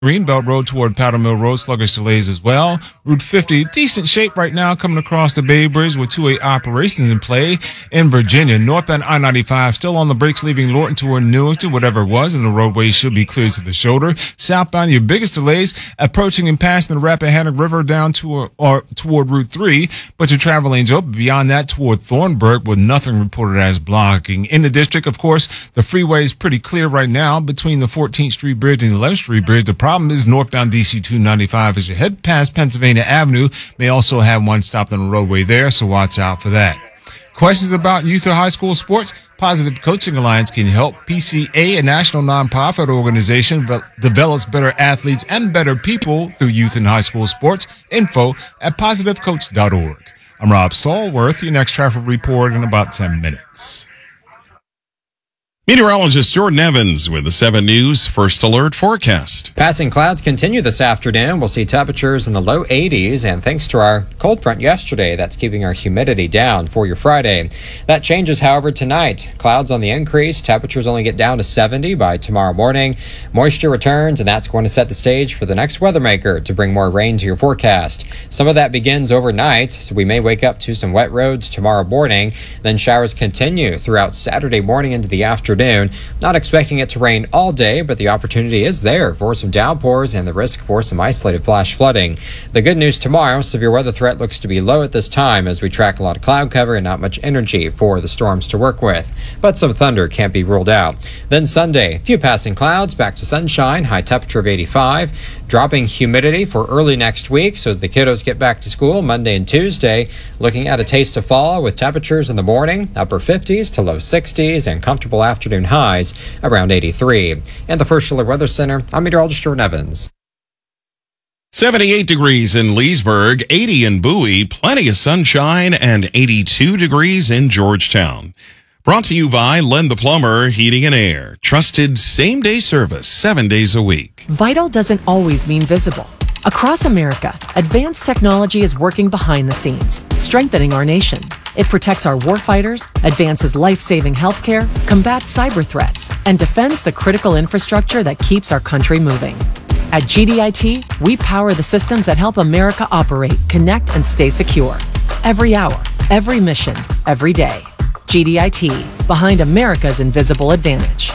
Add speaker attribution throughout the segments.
Speaker 1: Greenbelt Road toward Powder Mill Road, sluggish delays as well. Route 50, decent shape right now coming across the Bay Bridge with 2-way operations in play in Virginia. Northbound I-95 still on the brakes leaving Lorton toward Newington, whatever it was, and the roadway should be cleared to the shoulder. Southbound, your biggest delays approaching and passing the Rappahannock River down toward Route 3, but your travel lanes open beyond that toward Thornburg with nothing reported as blocking. In the district, of course, the freeway is pretty clear right now between the 14th Street Bridge and the 11th Street Bridge. The problem is northbound DC 295 as you head past Pennsylvania Avenue may also have one stopped on the roadway there, so watch out for that. Questions about youth or high school sports? Positive Coaching Alliance can help. PCA, a national nonprofit organization, develops better athletes and better people through youth and high school sports. Info at positivecoach.org. I'm Rob Stallworth, your next traffic report in about 10 minutes.
Speaker 2: Meteorologist Jordan Evans with the 7 News First Alert forecast.
Speaker 3: Passing clouds continue this afternoon. We'll see temperatures in the low 80s, and thanks to our cold front yesterday, that's keeping our humidity down for your Friday. That changes, however, tonight. Clouds on the increase. Temperatures only get down to 70 by tomorrow morning. Moisture returns, and that's going to set the stage for the next weather maker to bring more rain to your forecast. Some of that begins overnight, so we may wake up to some wet roads tomorrow morning. Then showers continue throughout Saturday morning into the afternoon. Not expecting it to rain all day, but the opportunity is there for some downpours and the risk for some isolated flash flooding. The good news tomorrow, severe weather threat looks to be low at this time as we track a lot of cloud cover and not much energy for the storms to work with. But some thunder can't be ruled out. Then Sunday, few passing clouds, back to sunshine, high temperature of 85, dropping humidity for early next week. So as the kiddos get back to school Monday and Tuesday, looking at a taste of fall with temperatures in the morning, upper 50s to low 60s and comfortable afternoon highs around 83. And the First Alert Weather Center, I'm meteorologist Jordan Evans.
Speaker 2: 78 degrees in Leesburg, 80 in Bowie, plenty of sunshine, and 82 degrees in Georgetown. Brought to you by Len the Plumber Heating and Air. Trusted same-day service 7 days a week.
Speaker 4: Vital doesn't always mean visible. Across America, advanced technology is working behind the scenes, strengthening our nation. It protects our warfighters, advances life-saving healthcare, combats cyber threats, and defends the critical infrastructure that keeps our country moving. At GDIT, we power the systems that help America operate, connect, and stay secure. Every hour, every mission, every day. GDIT, behind America's invisible advantage.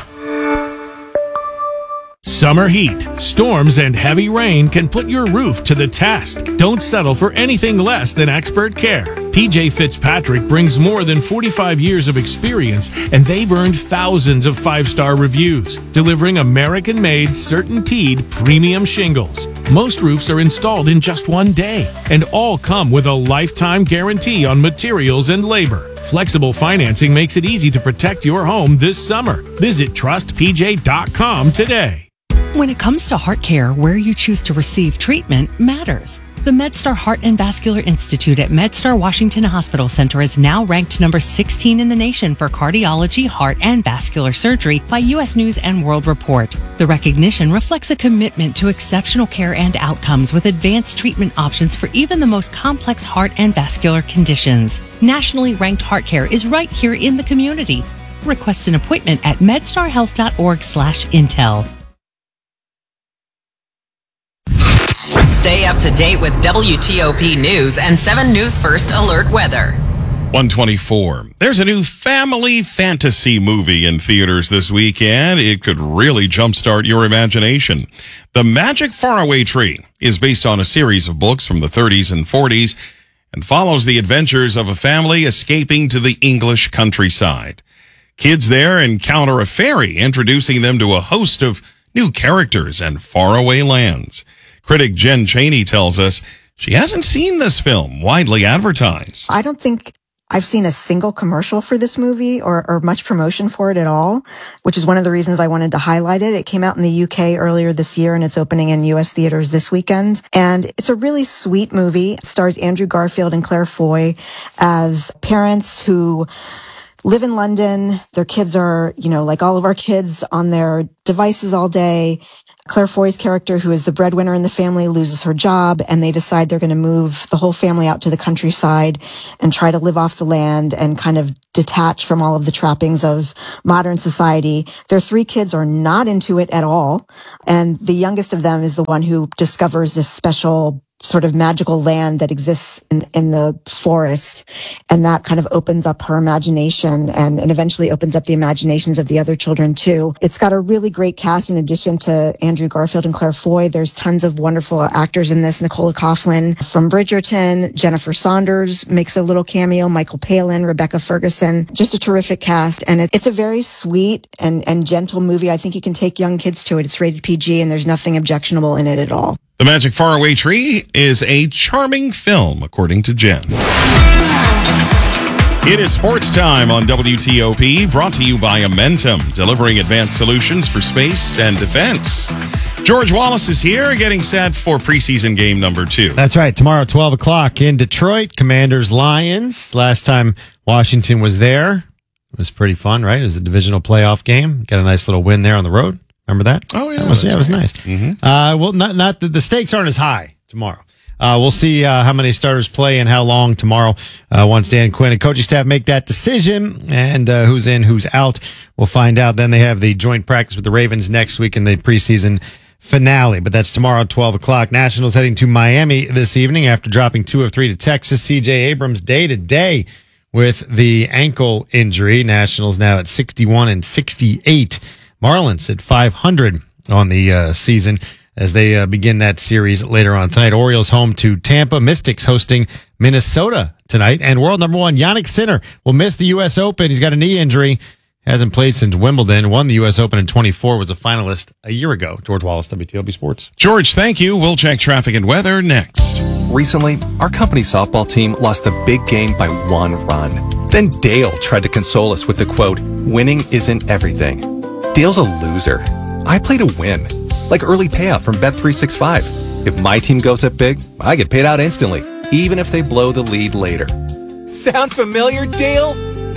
Speaker 5: Summer heat, storms, and heavy rain can put your roof to the test. Don't settle for anything less than expert care. PJ Fitzpatrick brings more than 45 years of experience, and they've earned thousands of 5-star reviews, delivering American-made, CertainTeed premium shingles. Most roofs are installed in just 1 day, and all come with a lifetime guarantee on materials and labor. Flexible financing makes it easy to protect your home this summer. Visit trustpj.com today.
Speaker 6: When it comes to heart care, where you choose to receive treatment matters. The MedStar Heart and Vascular Institute at MedStar Washington Hospital Center is now ranked number 16 in the nation for cardiology, heart, and vascular surgery by U.S. News and World Report. The recognition reflects a commitment to exceptional care and outcomes with advanced treatment options for even the most complex heart and vascular conditions. Nationally ranked heart care is right here in the community. Request an appointment at medstarhealth.org/intel.
Speaker 7: Stay up to date with WTOP News and 7 News First Alert Weather.
Speaker 2: 124. There's a new family fantasy movie in theaters this weekend. It could really jumpstart your imagination. The Magic Faraway Tree is based on a series of books from the 30s and 40s and follows the adventures of a family escaping to the English countryside. Kids there encounter a fairy introducing them to a host of new characters and faraway lands. Critic Jen Chaney tells us she hasn't seen this film widely advertised.
Speaker 8: I don't think I've seen a single commercial for this movie or much promotion for it at all, which is one of the reasons I wanted to highlight it. It came out in the UK earlier this year and it's opening in US theaters this weekend. And it's a really sweet movie. It stars Andrew Garfield and Claire Foy as parents who live in London. Their kids are, like all of our kids, on their devices all day. Claire Foy's character, who is the breadwinner in the family, loses her job, and they decide they're going to move the whole family out to the countryside and try to live off the land and kind of detach from all of the trappings of modern society. Their 3 kids are not into it at all, and the youngest of them is the one who discovers this special sort of magical land that exists in the forest, and that kind of opens up her imagination and eventually opens up the imaginations of the other children too. It's got a really great cast in addition to Andrew Garfield and Claire Foy. There's tons of wonderful actors in this. Nicola Coughlan from Bridgerton, Jennifer Saunders makes a little cameo, Michael Palin, Rebecca Ferguson, just a terrific cast. And it's a very sweet and gentle movie. I think you can take young kids to it. It's rated PG and there's nothing objectionable in it at all.
Speaker 2: The Magic Faraway Tree is a charming film, according to Jen. It is sports time on WTOP, brought to you by Amentum, delivering advanced solutions for space and defense. George Wallace is here, getting set for preseason game number 2.
Speaker 9: That's right. Tomorrow, 12 o'clock in Detroit, Commanders-Lions. Last time Washington was there, it was pretty fun, right? It was a divisional playoff game. Got a nice little win there on the road. Remember that?
Speaker 2: Oh, yeah.
Speaker 9: It was nice. Mm-hmm. Well, not the stakes aren't as high tomorrow. We'll see how many starters play and how long tomorrow once Dan Quinn and coaching staff make that decision, and who's in, who's out. We'll find out. Then they have the joint practice with the Ravens next week in the preseason finale, but that's tomorrow at 12 o'clock. Nationals heading to Miami this evening after dropping 2 of 3 to Texas. C.J. Abrams day-to-day with the ankle injury. Nationals now at 61-68. Marlins at 500 on the season as they begin that series later on tonight. Orioles home to Tampa. Mystics hosting Minnesota tonight. And world number 1, Jannik Sinner, will miss the U.S. Open. He's got a knee injury. Hasn't played since Wimbledon. Won the U.S. Open in 24. Was a finalist a year ago. George Wallace, WTOP Sports.
Speaker 2: George, thank you. We'll check traffic and weather next.
Speaker 10: Recently, our company softball team lost the big game by 1 run. Then Dale tried to console us with the quote, "Winning isn't everything." Dale's a loser. I play to win, like early payout from Bet365. If my team goes up big, I get paid out instantly, even if they blow the lead later. Sound familiar, Dale?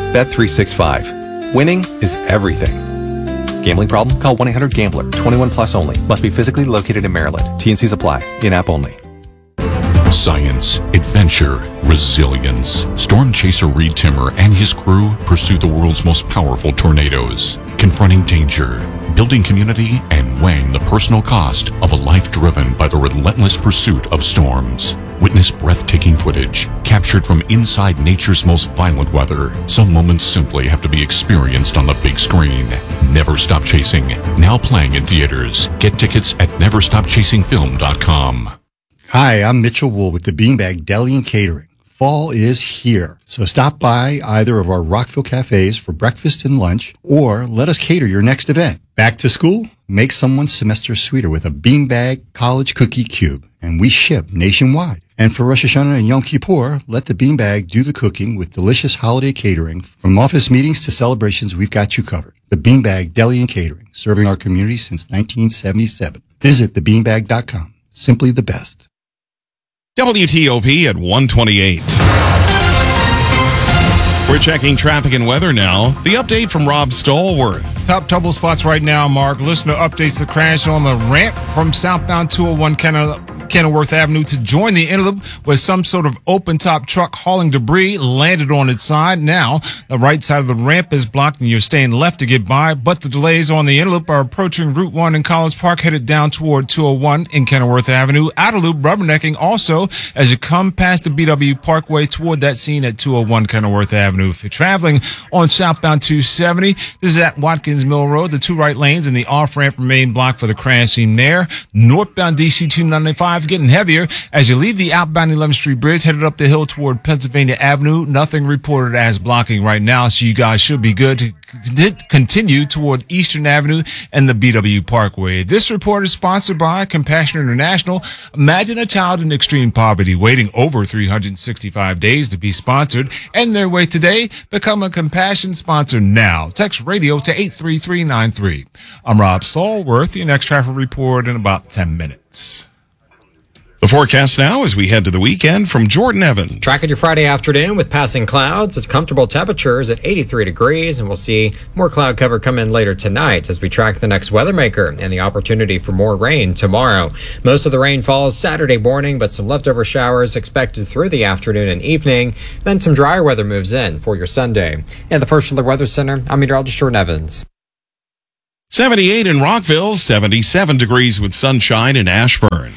Speaker 10: Bet365. Winning is everything. Gambling problem? Call 1-800-GAMBLER. 21 plus only. Must be physically located in Maryland. T&Cs apply. In-app only.
Speaker 11: Science, adventure, resilience. Storm chaser Reed Timmer and his crew pursue the world's most powerful tornadoes, confronting danger, building community, and weighing the personal cost of a life driven by the relentless pursuit of storms. Witness breathtaking footage captured from inside nature's most violent weather. Some moments simply have to be experienced on the big screen. Never Stop Chasing, now playing in theaters. Get tickets at neverstopchasingfilm.com.
Speaker 12: Hi, I'm Mitchell Wool with the Beanbag Deli and Catering. Fall is here, so stop by either of our Rockville cafes for breakfast and lunch, or let us cater your next event. Back to school? Make someone's semester sweeter with a Beanbag College Cookie Cube, and we ship nationwide. And for Rosh Hashanah and Yom Kippur, let the Beanbag do the cooking with delicious holiday catering. From office meetings to celebrations, we've got you covered. The Beanbag Deli and Catering, serving our community since 1977. Visit thebeanbag.com. Simply the best.
Speaker 2: WTOP at 1:28. We're checking traffic and weather now. The update from Rob Stallworth.
Speaker 1: Top trouble spots right now, Mark. Listener updates the crash on the ramp from southbound 201 Kenilworth Avenue to join the inner loop, where some sort of open-top truck hauling debris landed on its side. Now, the right side of the ramp is blocked and you're staying left to get by, but the delays on the inner loop are approaching Route 1 in College Park, headed down toward 201 in Kenilworth Avenue. Outer loop rubbernecking also as you come past the BW Parkway toward that scene at 201 Kenilworth Avenue. If you're traveling on southbound 270, this is at Watkins Mill Road. The 2 right lanes and the off-ramp remain blocked for the crash scene there. Northbound DC 295 getting heavier as you leave the outbound 11th Street Bridge, headed up the hill toward Pennsylvania Avenue. Nothing reported as blocking right now, so you guys should be good to continue toward Eastern Avenue and the BW Parkway. This report is sponsored by Compassion International. Imagine a child in extreme poverty waiting over 365 days to be sponsored, and their way today. Become a Compassion sponsor now. Text radio to 83393. I'm Rob Stallworth. Your next traffic report in about 10 minutes.
Speaker 2: The forecast now as we head to the weekend from Jordan Evans.
Speaker 3: Tracking your Friday afternoon with passing clouds. It's comfortable temperatures at 83 degrees, and we'll see more cloud cover come in later tonight as we track the next weather maker and the opportunity for more rain tomorrow. Most of the rain falls Saturday morning, but some leftover showers expected through the afternoon and evening. Then some drier weather moves in for your Sunday. In the First Alert Weather Center, I'm meteorologist Jordan Evans.
Speaker 2: 78 in Rockville, 77 degrees with sunshine in Ashburn.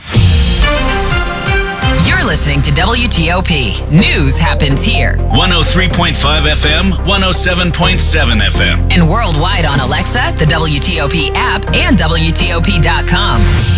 Speaker 7: You're listening to WTOP. News happens here.
Speaker 13: 103.5 FM, 107.7 FM.
Speaker 7: And worldwide on Alexa, the WTOP app, and WTOP.com.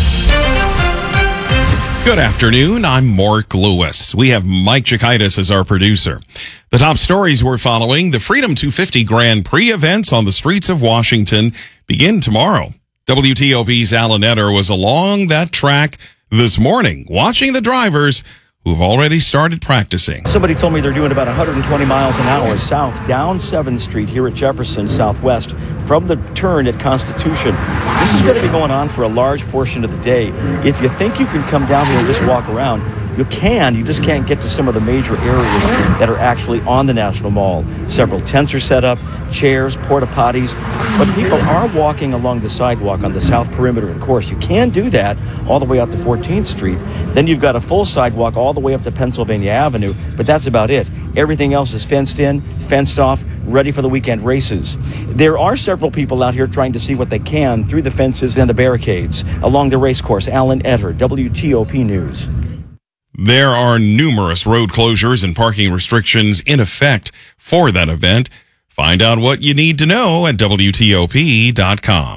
Speaker 2: Good afternoon. I'm Mark Lewis. We have Mike Chikaitis as our producer. The top stories we're following: the Freedom 250 Grand Prix events on the streets of Washington begin tomorrow. WTOP's Alan Etter was along that track this morning, watching the drivers who've already started practicing.
Speaker 14: Somebody told me they're doing about 120 miles an hour south down 7th Street here at Jefferson Southwest from the turn at Constitution. This is going to be going on for a large portion of the day. If you think you can come down here and just walk around, you can. You just can't get to some of the major areas that are actually on the National Mall. Several tents are set up, chairs, porta potties, but people are walking along the sidewalk on the south perimeter of the course. You can do that all the way out to 14th Street. Then you've got a full sidewalk all the way up to Pennsylvania Avenue, but that's about it. Everything else is fenced in, fenced off, ready for the weekend races. There are several people out here trying to see what they can through the fences and the barricades along the race course. Alan Etter, WTOP News.
Speaker 2: There are numerous road closures and parking restrictions in effect for that event. Find out what you need to know at WTOP.com.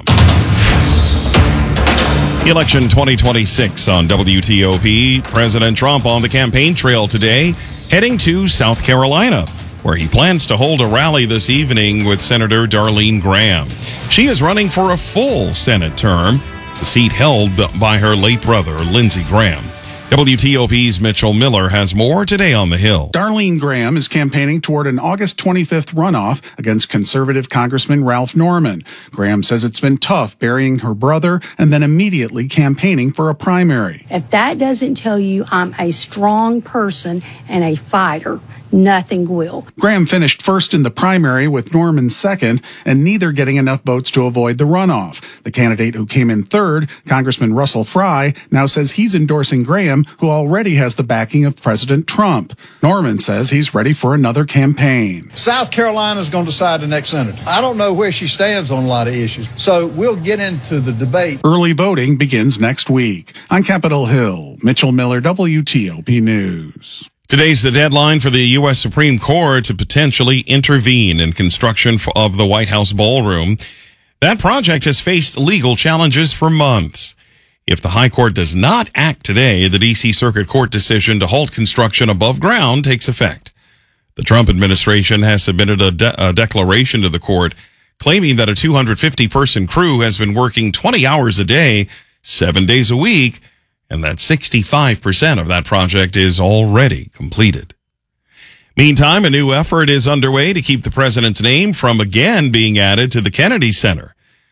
Speaker 2: Election 2026 on WTOP. President Trump on the campaign trail today, heading to South Carolina, where he plans to hold a rally this evening with Senator Darlene Graham. She is running for a full Senate term, the seat held by her late brother, Lindsey Graham. WTOP's Mitchell Miller has more today on the Hill.
Speaker 15: Darlene Graham is campaigning toward an August 25th runoff against conservative Congressman Ralph Norman. Graham says it's been tough burying her brother and then immediately campaigning for a primary.
Speaker 16: If that doesn't tell you I'm a strong person and a fighter, nothing will.
Speaker 15: Graham finished first in the primary with Norman second, and neither getting enough votes to avoid the runoff. The candidate who came in third, Congressman Russell Fry, now says he's endorsing Graham, who already has the backing of President Trump. Norman says he's ready for another campaign.
Speaker 17: South Carolina's going to decide the next senator. I don't know where she stands on a lot of issues, so we'll get into the debate.
Speaker 15: Early voting begins next week. On Capitol Hill, Mitchell Miller, WTOP News.
Speaker 2: Today's the deadline for the U.S. Supreme Court to potentially intervene in construction of the White House ballroom. That project has faced legal challenges for months. If the High Court does not act today, the D.C. Circuit Court decision to halt construction above ground takes effect. The Trump administration has submitted a declaration to the court claiming that a 250-person crew has been working 20 hours a day, 7 days a week, and that 65% of that project is already completed. Meantime, a new effort is underway to keep the president's name from again being added to the Kennedy Center.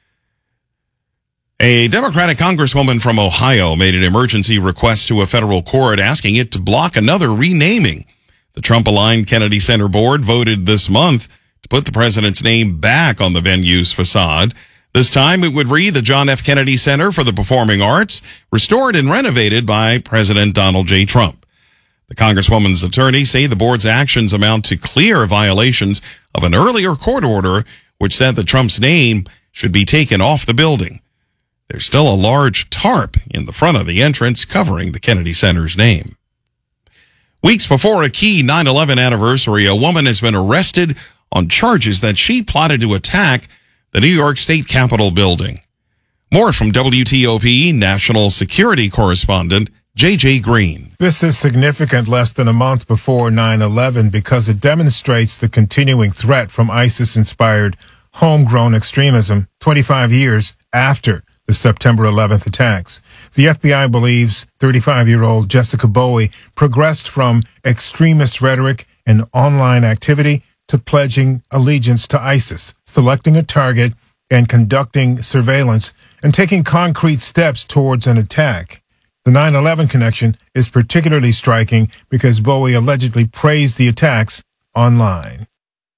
Speaker 2: A Democratic congresswoman from Ohio made an emergency request to a federal court asking it to block another renaming. The Trump-aligned Kennedy Center board voted this month to put the president's name back on the venue's facade. This time it would read the John F. Kennedy Center for the Performing Arts, restored and renovated by President Donald J. Trump. The congresswoman's attorneys say the board's actions amount to clear violations of an earlier court order which said that Trump's name should be taken off the building. There's still a large tarp in the front of the entrance covering the Kennedy Center's name. Weeks before a key 9/11 anniversary, a woman has been arrested on charges that she plotted to attack the New York State Capitol building. More from WTOP national security correspondent J.J. Green.
Speaker 18: This is significant less than a month before 9/11 because it demonstrates the continuing threat from ISIS-inspired homegrown extremism 25 years after the September 11th attacks. The FBI believes 35-year-old Jessica Bowie progressed from extremist rhetoric and online activity to pledging allegiance to ISIS, selecting a target and conducting surveillance and taking concrete steps towards an attack. The 9/11 connection is particularly striking because Bowie allegedly praised the attacks online.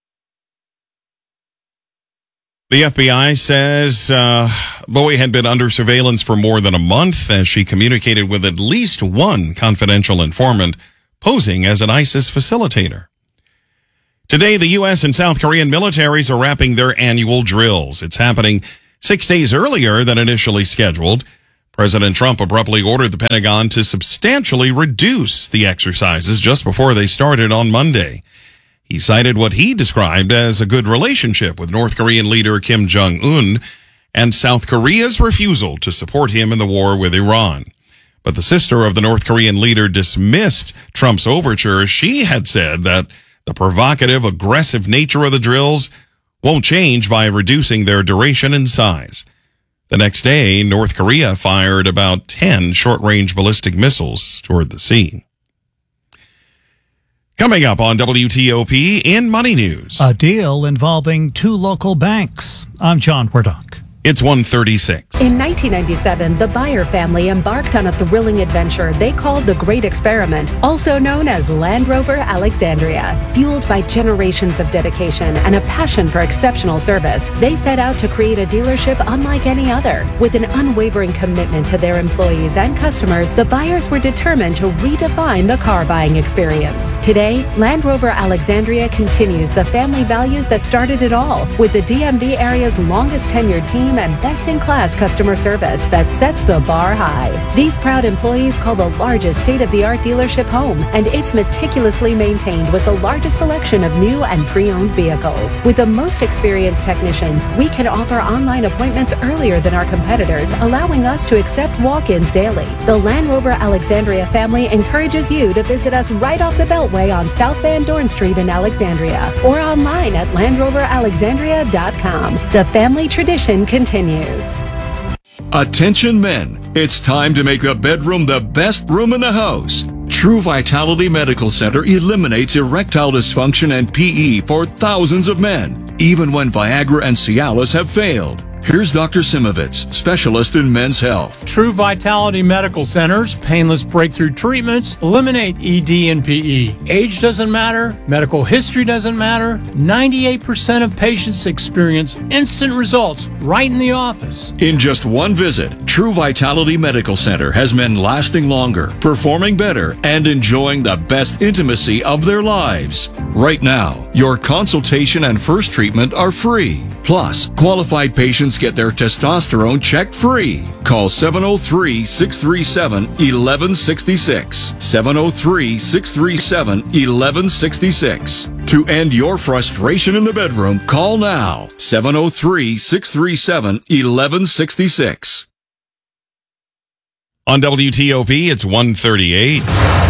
Speaker 2: The FBI says Bowie had been under surveillance for more than a month as she communicated with at least one confidential informant posing as an ISIS facilitator. Today, the U.S. and South Korean militaries are wrapping their annual drills. It's happening 6 days earlier than initially scheduled. President Trump abruptly ordered the Pentagon to substantially reduce the exercises just before they started on Monday. He cited what he described as a good relationship with North Korean leader Kim Jong-un and South Korea's refusal to support him in the war with Iran. But the sister of the North Korean leader dismissed Trump's overture. She had said that the provocative, aggressive nature of the drills won't change by reducing their duration and size. The next day, North Korea fired about 10 short-range ballistic missiles toward the sea. Coming up on WTOP in Money News.
Speaker 19: A deal involving 2 local banks. I'm John Wardock.
Speaker 2: It's 1:36.
Speaker 20: In 1997, the Byer family embarked on a thrilling adventure they called the Great Experiment, also known as Land Rover Alexandria. Fueled by generations of dedication and a passion for exceptional service, they set out to create a dealership unlike any other. With an unwavering commitment to their employees and customers, the Byers were determined to redefine the car buying experience. Today, Land Rover Alexandria continues the family values that started it all, with the DMV area's longest tenured team and best-in-class customer service that sets the bar high. These proud employees call the largest state-of-the-art dealership home, and it's meticulously maintained with the largest selection of new and pre-owned vehicles. With the most experienced technicians, we can offer online appointments earlier than our competitors, allowing us to accept walk-ins daily. The Land Rover Alexandria family encourages you to visit us right off the Beltway on South Van Dorn Street in Alexandria, or online at LandRoverAlexandria.com. The family tradition continues.
Speaker 21: Attention men, it's time to make the bedroom the best room in the house. True Vitality Medical Center eliminates erectile dysfunction and PE for thousands of men, even when Viagra and Cialis have failed. Here's Dr. Simovitz, specialist in men's health.
Speaker 22: True Vitality Medical Center's painless breakthrough treatments eliminate ED and PE. Age doesn't matter. Medical history doesn't matter. 98% of patients experience instant results right in the office.
Speaker 21: In just one visit, True Vitality Medical Center has men lasting longer, performing better, and enjoying the best intimacy of their lives. Right now, your consultation and first treatment are free. Plus, qualified patients get their testosterone checked free. Call 703-637-1166. 703-637-1166. To end your frustration in the bedroom, call now. 703-637-1166.
Speaker 2: On WTOP, it's 1:38.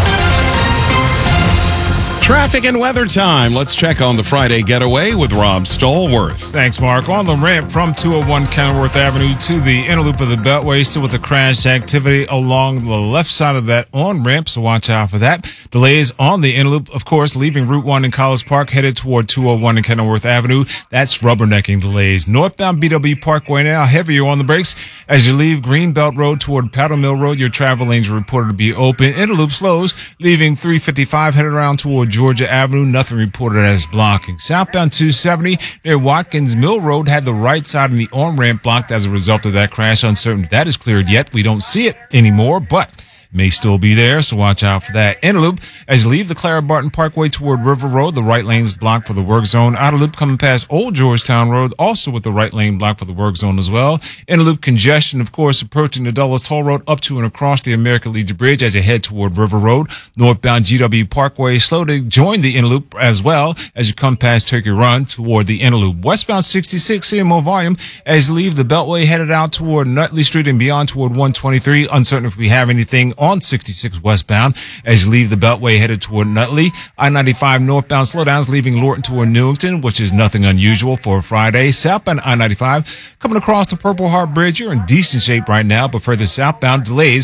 Speaker 2: Traffic and weather time. Let's check on the Friday getaway with Rob Stallworth.
Speaker 1: Thanks, Mark. On the ramp from 201 Kenilworth Avenue to the inner loop of the Beltway, still with the crash activity along the left side of that on-ramp, so watch out for that. Delays on the inner loop, of course, leaving Route 1 in College Park, headed toward 201 and Kenilworth Avenue. That's rubbernecking delays. Northbound BW Parkway now heavier on the brakes. As you leave Greenbelt Road toward Powder Mill Road, your travel lanes are reported to be open. Inner loop slows, leaving 355 headed around toward Georgia Avenue. Nothing reported as blocking. Southbound 270 near Watkins Mill Road had the right side of the on-ramp blocked as a result of that crash. Uncertain if that is cleared yet. We don't see it anymore, but may still be there, so watch out for that. Inner loop, as you leave the Clara Barton Parkway toward River Road, the right lane is blocked for the work zone. Outer loop coming past Old Georgetown Road, also with the right lane blocked for the work zone as well. Inner loop congestion, of course, approaching the Dulles Toll Road up to and across the American Legion Bridge as you head toward River Road. Northbound GW Parkway slow to join the inner loop as well as you come past Turkey Run toward the inner loop. Westbound 66 seeing more volume as you leave the Beltway headed out toward Nutley Street and beyond toward 123. Uncertain if we have anything on 66 westbound as you leave the Beltway headed toward Nutley. I-95 northbound slowdowns leaving Lorton toward Newington, which is nothing unusual for a Friday. Southbound I-95 coming across the Purple Heart Bridge. You're in decent shape right now, but further southbound delays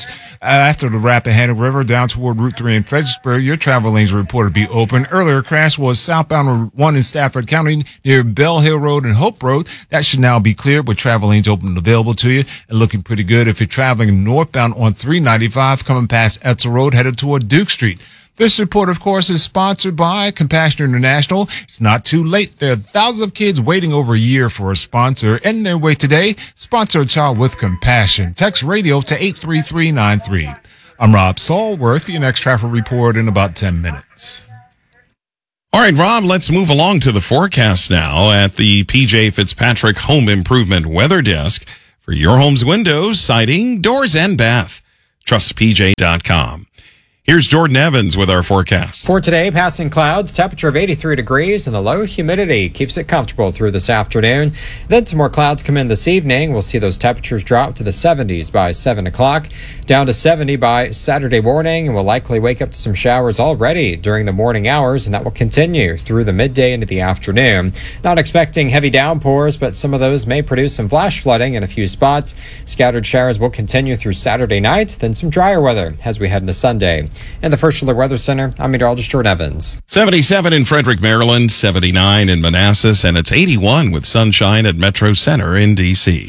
Speaker 1: After the Rappahannock River down toward Route 3 in Fredericksburg, your travel lanes are reported to be open. Earlier crash was southbound Route 1 in Stafford County near Bell Hill Road and Hope Road. That should now be cleared with travel lanes open and available to you and looking pretty good if you're traveling northbound on 395 coming past Etzel Road headed toward Duke Street. This report, of course, is sponsored by Compassion International. It's not too late. There are thousands of kids waiting over a year for a sponsor. End their wait today. Sponsor a child with compassion. Text radio to 83393. I'm Rob Stallworth. Your next traffic report in about 10 minutes.
Speaker 2: All right, Rob, let's move along to the forecast now at the PJ Fitzpatrick Home Improvement Weather Desk for your home's windows, siding, doors, and bath. TrustPJ.com. Here's Jordan Evans with our forecast.
Speaker 3: For today, passing clouds, temperature of 83 degrees, and the low humidity keeps it comfortable through this afternoon. Then some more clouds come in this evening. We'll see those temperatures drop to the 70s by 7 o'clock, down to 70 by Saturday morning, and we'll likely wake up to some showers already during the morning hours, and that will continue through the midday into the afternoon. Not expecting heavy downpours, but some of those may produce some flash flooding in a few spots. Scattered showers will continue through Saturday night, then some drier weather as we head into Sunday. In the First Alert Weather Center, I'm meteorologist Jordan Evans.
Speaker 2: 77 in Frederick, Maryland, 79 in Manassas, and it's 81 with sunshine at Metro Center in D.C.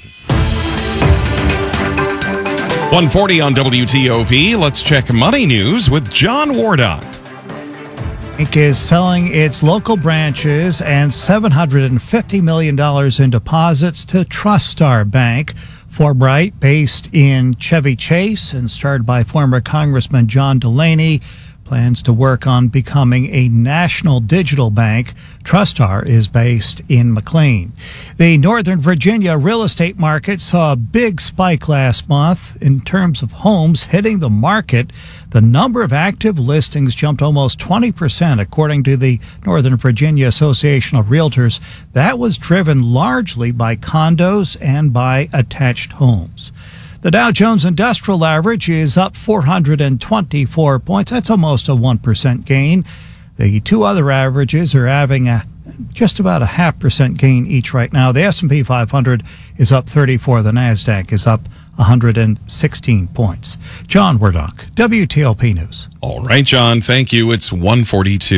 Speaker 2: 140 on WTOP. Let's check money news with John Wardock.
Speaker 19: Bank is selling its local branches and $750 million in deposits to TrustStar Bank. Forbright, based in Chevy Chase and started by former Congressman John Delaney, plans to work on becoming a national digital bank. TrustStar is based in McLean. The Northern Virginia real estate market saw a big spike last month in terms of homes hitting the market. The number of active listings jumped almost 20%, according to the Northern Virginia Association of Realtors. That was driven largely by condos and by attached homes. The Dow Jones Industrial Average is up 424 points. That's almost a 1% gain. The two other averages are having just about a 0.5% gain each right now. The S&P 500 is up 34. The NASDAQ is up 116 points. John Wardock, WTOP News.
Speaker 2: All right, John. Thank you. It's 1:42.